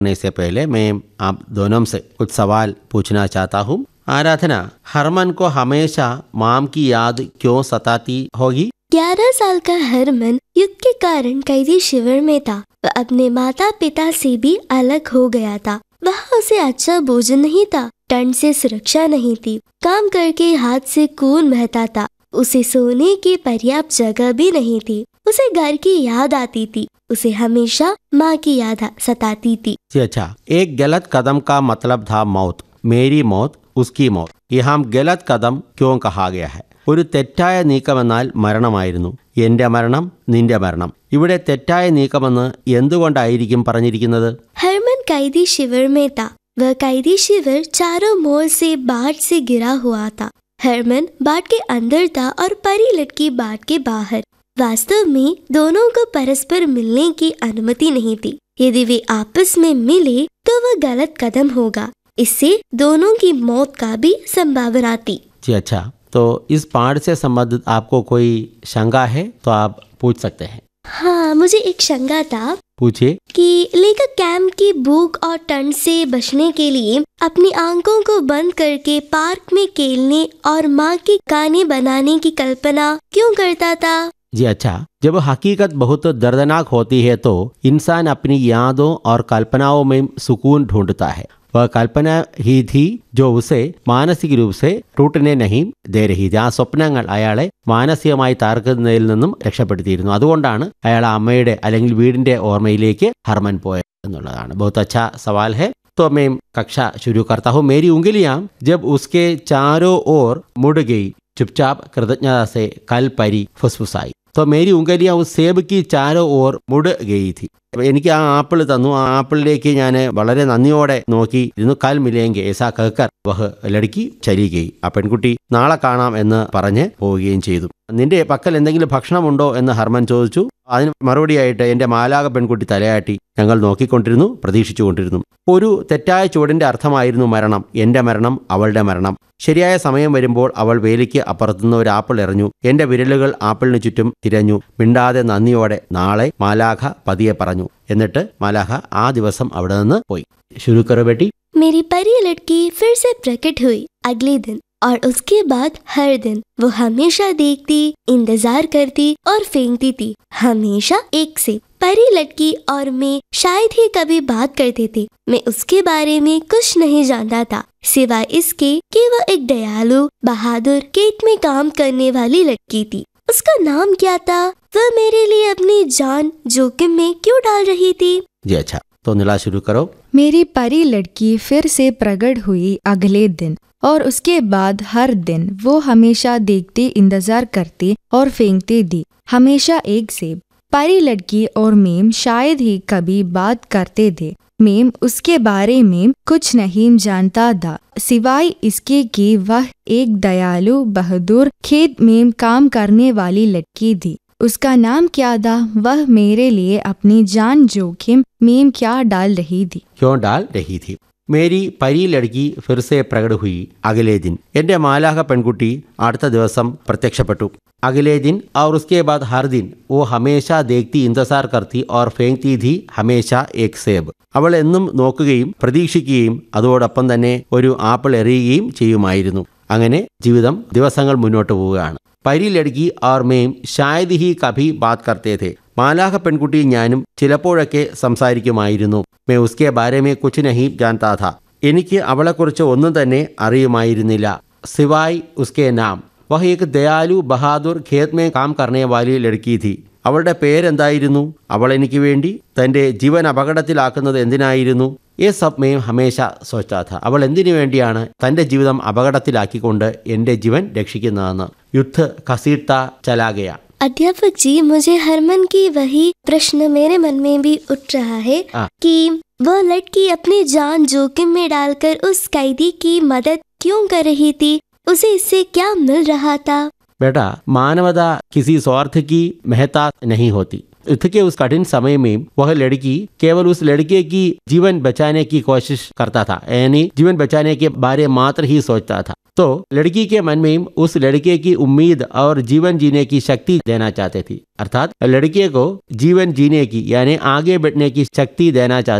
करने से पहले मैं आप दोनों से कुछ सवाल पूछना चाहता हूँ। आराधना, हरमन को हमेशा माम की याद क्यों सताती होगी? 11 साल का हरमन युद्ध के कारण कैदी शिविर में था। वह अपने माता पिता से भी अलग हो गया था। वहाँ उसे अच्छा भोजन नहीं था, ठंड से सुरक्षा नहीं थी, काम करके हाथ से खून बहता था, उसे सोने की पर्याप्त जगह भी नहीं थी, उसे घर की याद आती थी, उसे हमेशा माँ की याद सताती थी। जी अच्छा, एक गलत कदम का मतलब था मौत, मेरी मौत उसकी मौत। यहाँ गलत कदം क्यों कहा गया है? ഒരു തെറ്റായ നീക്കമെന്നാൽ മരണമായിരുന്നു. എന്റെ മരണം, നിന്റെ മരണം. ഇവിടെ തെറ്റായ നീക്കമെന്ന് എന്തുകൊണ്ടായിരിക്കും പറഞ്ഞിരിക്കുന്നത്? हरमन कैदी शिविर में था। वह कैदी शिविर चारों मोड़ से बाट से घिरा हुआ था। हरमन बाट के अंदर था और परी लटकी बाट के बाहर। वास्तव में दोनों को परस्पर मिलने की अनुमति नहीं थी। यदि वे आपस में मिले तो वह गलत कदम होगा। इससे दोनों की मौत का भी संभावना थी। जी अच्छा, तो इस पाठ से संबंधित आपको कोई शंका है तो आप पूछ सकते हैं। हाँ, मुझे एक शंका था। पूछिए। कि लेखक कैंप की भूख और ठंड से बचने के लिए अपनी आंखों को बंद करके पार्क में खेलने और माँ की गाने बनाने की कल्पना क्यों करता था? जी अच्छा, जब हकीकत बहुत दर्दनाक होती है तो इंसान अपनी यादों और कल्पनाओं में सुकून ढूंढता है। वह कल्पना ही थी जो उसे മാനസിക रूप से टूटने नहीं दे रही थी. ആ സ്വപ്നങ്ങൾ അയാളെ മാനസികമായി തകർക്കുന്നതിൽ നിന്നും രക്ഷപ്പെടുത്തിയിരുന്നു. അതുകൊണ്ടാണ് അയാൾ അമ്മയുടെ അല്ലെങ്കിൽ വീടിന്റെ ഓർമ്മയിലേക്ക് ഹർമൻ പോയത് എന്നുള്ളതാണ്. बहुत अच्छा सवाल है. तो मैं कक्षा शुरू करता हूँ. मेरी उंगलियां जब उसके चारों ओर मुड़ गई, चुपचाप कृतज्ञता से कल परी फुसफुसाई. तो मेरी उंगलियां उस सेब की चारों ओर मुड़ गई थी. എനിക്ക് ആ ആപ്പിൾ തന്നു. ആ ആപ്പിളിലേക്ക് ഞാൻ വളരെ നന്ദിയോടെ നോക്കി ഇരുന്നു. കൽ മിലേങ്കെ ഏസാ കഹ്കർ വഹ് ലड़की ചലി ഗയി. ആ പെൺകുട്ടി നാളെ കാണാം എന്ന് പറഞ്ഞ് പോവുകയും ചെയ്തു. നിന്റെ പക്കൽ എന്തെങ്കിലും ഭക്ഷണമുണ്ടോ എന്ന് ഹർമൻ ചോദിച്ചു. അതിന് മറുപടിയായിട്ട് എൻ്റെ മാലാക പെൺകുട്ടി തലയാട്ടി. ഞങ്ങൾ നോക്കിക്കൊണ്ടിരുന്നു, പ്രതീക്ഷിച്ചുകൊണ്ടിരുന്നു. ഒരു തെറ്റായ ചുവടിന്റെ അർത്ഥമായിരുന്നു മരണം. എൻ്റെ മരണം, അവളുടെ മരണം. ശരിയായ സമയം വരുമ്പോൾ അവൾ വേലിക്ക് അപ്പുറത്തുനിന്ന് ഒരു ആപ്പിൾ എറിഞ്ഞു. എൻ്റെ വിരലുകൾ ആപ്പിളിന് ചുറ്റും തിരഞ്ഞു. മിണ്ടാതെ നന്ദിയോടെ നാളെ മാലാഖ പതിയെ പറഞ്ഞു. എന്നിട്ട് മാലാഖ ആ ദിവസം അവിടെ നിന്ന് പോയി. शुरू करो बेटी. मेरी परी लड़की फिर से प्रकट हुई अगले दिन और उसके बाद हर दिन वो हमेशा देखती, इंतजार करती और फेंकती थी, हमेशा एक से। परी लड़की और मैं शायद ही कभी बात करते थे। मैं उसके बारे में कुछ नहीं जानता था सिवाय इसके कि वह एक दयालु, बहादुर, खेत में काम करने वाली लड़की थी। उसका नाम क्या था? वह मेरे लिए अपनी जान जोखिम में क्यों डाल रही थी? जी अच्छा, तो निला शुरू करो. मेरी परी लड़की फिर से प्रकट हुई अगले दिन और उसके बाद हर दिन वो हमेशा देखती, इंतजार करती और फेंकती थी, हमेशा एक सेब. परी लड़की और मेम शायद ही कभी बात करते थे. मेम उसके बारे में कुछ नहीं जानता था सिवाय इसके कि वह एक दयालु, बहादुर, खेत में काम करने वाली लड़की थी. उसका नाम क्या था? वह मेरे लिए अपनी जान जोखिम में क्या डाल रही थी? क्यों डाल रही थी? मेरी परी लड़की फिर से प्रकट हुई अगले दिन. എൻ്റെ മാലാഖ പെൺകുട്ടി അടുത്ത ദിവസം പ്രത്യക്ഷപ്പെട്ടു. अगले दिन और उसके बाद हर दिन वो हमेशा देखती, इंतजार करती और फेंकती थी, हमेशा एक सेब. അവൾ എന്നും നോക്കുകയും പ്രതീക്ഷിക്കുകയും അതോടൊപ്പം തന്നെ ഒരു ആപ്പിൾ എറിയുകയും ചെയ്യുമായിരുന്നു. അങ്ങനെ ജീവിതം ദിവസങ്ങൾ മുന്നോട്ട് പോവുകയാണ്. പരി ലड़की और मैं शायद ही कभी बात करते थे. മാലാഖ പെൺകുട്ടി ഞാനും ചിലപ്പോഴൊക്കെ സംസാരിക്കുമായിരുന്നു. मैं उसके बारे में कुछ नहीं जानता था. എനിക്ക് അവളെക്കുറിച്ച് ഒന്നും തന്നെ അറിയുമായിരുന്നില്ല. सिवाय उसके नाम. वह एक दयालु, बहादुर, खेत में काम करने वाली लड़की थी. അവളുടെ പേരെന്തായിരുന്നു? അവൾ എനിക്ക് വേണ്ടി തൻ്റെ ജീവൻ അപകടത്തിലാക്കുന്നത് എന്തിനായിരുന്നു? ये सब मैं हमेशा सोचता था. അവൾ എന്തിനു വേണ്ടിയാണ് തൻ്റെ ജീവിതം അപകടത്തിലാക്കിക്കൊണ്ട് എൻ്റെ ജീവൻ രക്ഷിക്കുന്നതെന്ന്. युद्ध घसीटता चला गया. अध्यापक जी, मुझे हरमन की वही प्रश्न मेरे मन में भी उठ रहा है कि वह लड़की अपनी जान जोखिम में डालकर उस कैदी की मदद क्यों कर रही थी? उसे इससे क्या मिल रहा था? बेटा, मानवता किसी स्वार्थ की महता नहीं होती. युद्ध के उस कठिन समय में वह लड़की केवल उस लड़के की जीवन बचाने की कोशिश करता था, यानी जीवन बचाने के बारे मात्र ही सोचता था. तो लड़की के मन में उस लड़के की उम्मीद और जीवन जीने की शक्ति देना चाहती थी. अर्थात लड़के को जीवन जीने की यानी आगे बढ़ने की शक्ति देना चाहती थी.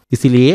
इसलिए